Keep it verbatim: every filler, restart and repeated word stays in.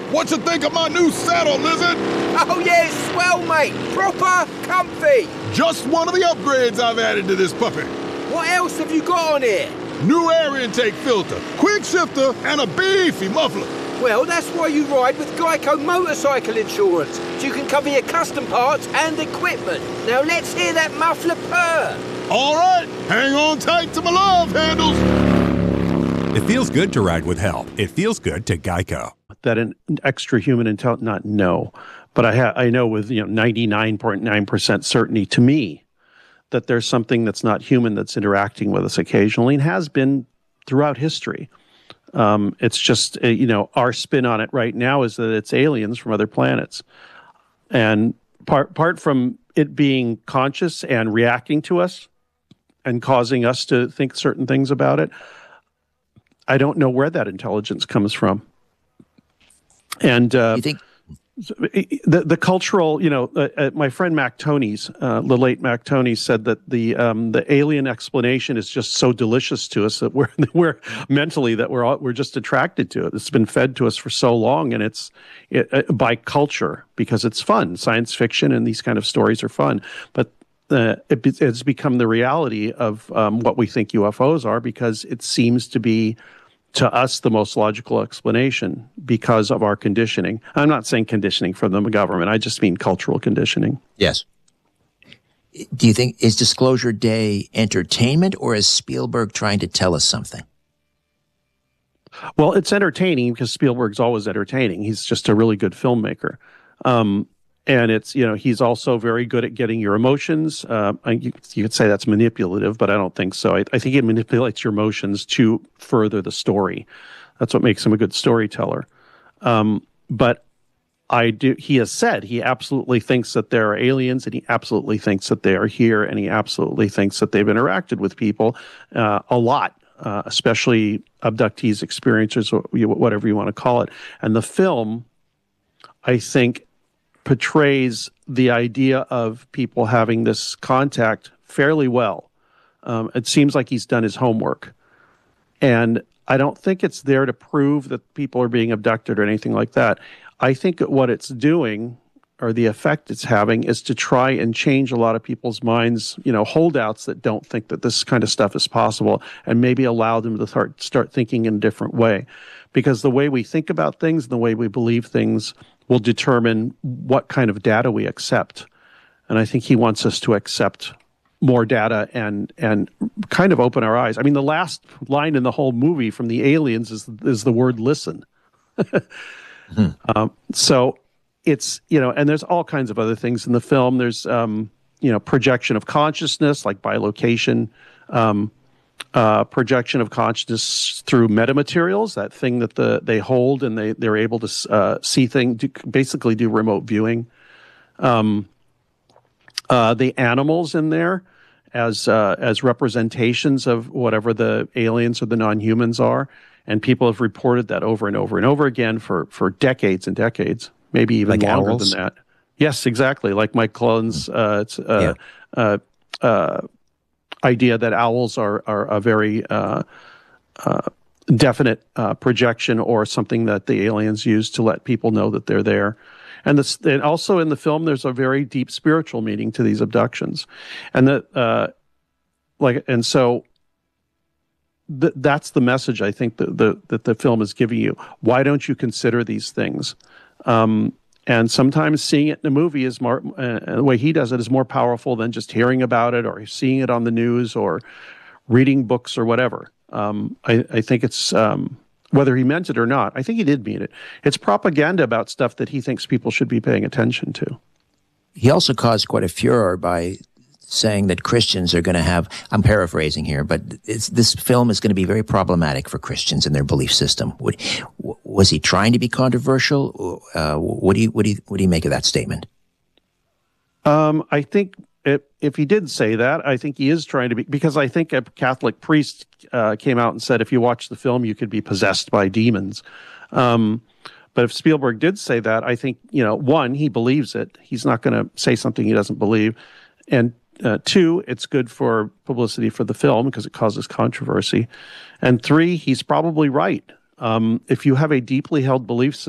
What you think of my new saddle, Lizard? Oh, yeah, swell, mate. Proper comfy. Just one of the upgrades I've added to this puppy. What else have you got on here? New air intake filter, quick shifter, and a beefy muffler. Well, that's why you ride with Geico Motorcycle Insurance, so you can cover your custom parts and equipment. Now let's hear that muffler purr. All right, hang on tight to my love handles. It feels good to ride with help. It feels good to Geico. That an extra human intelligence, not no, but I ha- I know with you know ninety-nine point nine percent certainty to me that there's something that's not human that's interacting with us occasionally and has been throughout history. Um, it's just, uh, you know, our spin on it right now is that it's aliens from other planets. And part, apart from it being conscious and reacting to us and causing us to think certain things about it, I don't know where that intelligence comes from. And uh, you think the the cultural, you know, uh, uh, my friend Mac Tonys, uh, the late Mac Tonys, said that the um, the alien explanation is just so delicious to us that we're we're mentally that we're all, we're just attracted to it. It's been fed to us for so long, and it's it, uh, by culture because it's fun. Science fiction and these kind of stories are fun, but uh, it, it's become the reality of um, what we think U F Os are because it seems to be, to us, the most logical explanation because of our conditioning. I'm not saying conditioning from the government. I just mean cultural conditioning. Yes. Do you think, is Disclosure Day entertainment or is Spielberg trying to tell us something? Well, it's entertaining because Spielberg's always entertaining. He's just a really good filmmaker. Um, and it's, you know, he's also very good at getting your emotions. Uh, you, you could say that's manipulative, but I don't think so. I, I think he manipulates your emotions to further the story. That's what makes him a good storyteller. Um, but I do. He has said he absolutely thinks that there are aliens, and he absolutely thinks that they are here, and he absolutely thinks that they've interacted with people uh, a lot, uh, especially abductees, experiencers, whatever you want to call it. And the film, I think, portrays the idea of people having this contact fairly well. Um, it seems like he's done his homework. And I don't think it's there to prove that people are being abducted or anything like that. I think what it's doing, or the effect it's having, is to try and change a lot of people's minds, you know, holdouts that don't think that this kind of stuff is possible, and maybe allow them to start, start thinking in a different way. Because the way we think about things and the way we believe things will determine what kind of data we accept. And I think he wants us to accept more data and and kind of open our eyes. I mean, the last line in the whole movie from the aliens is is the word listen. hmm. um, so it's, you know, and there's all kinds of other things in the film. There's, um, you know, projection of consciousness, like by location, um, uh, projection of consciousness through metamaterials, that thing that the they hold and they, they're able to uh, see things, do, basically do remote viewing. Um, uh, the animals in there as uh, as representations of whatever the aliens or the non-humans are. And people have reported that over and over and over again for, for decades and decades, maybe even like longer owls? than that. Yes, exactly. Like Mike Cullen's uh, it's, uh, yeah. uh, uh, idea that owls are, are a very uh, uh, definite uh, projection or something that the aliens use to let people know that they're there. And, this, and also in the film, there's a very deep spiritual meaning to these abductions. And that, uh, like, and so th- that's the message I think that the, that the film is giving you. Why don't you consider these things? Um, and sometimes seeing it in a movie is more, uh, the way he does it is more powerful than just hearing about it or seeing it on the news or reading books or whatever. Um, I, I think it's, um, whether he meant it or not, I think he did mean it. It's propaganda about stuff that he thinks people should be paying attention to. He also caused quite a furor by saying that Christians are going to have, I'm paraphrasing here, but it's, this film is going to be very problematic for Christians and their belief system. Would, was he trying to be controversial? Uh, what do you, what do you, what do you make of that statement? Um, I think if, if he did say that, I think he is trying to be, because I think a Catholic priest uh, came out and said, if you watch the film, you could be possessed by demons. Um, but if Spielberg did say that, I think, you know, one, he believes it. He's not going to say something he doesn't believe. And uh, two, it's good for publicity for the film because it causes controversy. And three, he's probably right. Um, if you have a deeply held belief system,